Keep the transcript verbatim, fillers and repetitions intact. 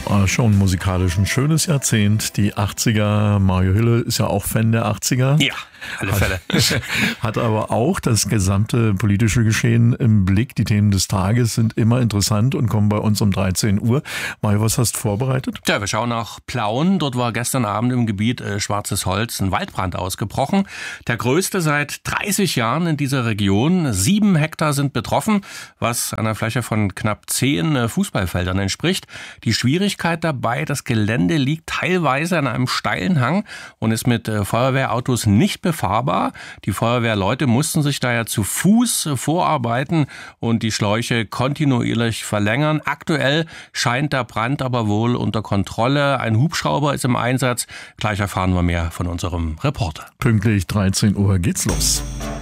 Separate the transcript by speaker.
Speaker 1: War schon musikalisch ein schönes Jahrzehnt. Die achtziger, Mario Hille ist ja auch Fan der achtziger.
Speaker 2: Ja, alle Fälle.
Speaker 1: Hat, hat aber auch das gesamte politische Geschehen im Blick. Die Themen des Tages sind immer interessant und kommen bei uns um dreizehn Uhr. Mario, was hast du vorbereitet?
Speaker 2: Ja, wir schauen nach Plauen. Dort war gestern Abend im Gebiet äh, Schwarzes Holz ein Waldbrand ausgebrochen. Der größte seit dreißig Jahren in dieser Region. Sieben Hektar sind betroffen, was einer Fläche von knapp zehn äh, Fußballfeldern entspricht. Die Schwierigkeit dabei, das Gelände liegt teilweise an einem steilen Hang und ist mit äh, Feuerwehrautos nicht befahrbar. Die Feuerwehrleute mussten sich daher zu Fuß äh, vorarbeiten und die Schläuche kontinuierlich verlängern. Aktuell scheint der Brand aber wohl unter Kontrolle. Ein Hubschrauber ist im Einsatz. Gleich erfahren wir mehr von unserem Reporter.
Speaker 1: Pünktlich dreizehn Uhr geht's los.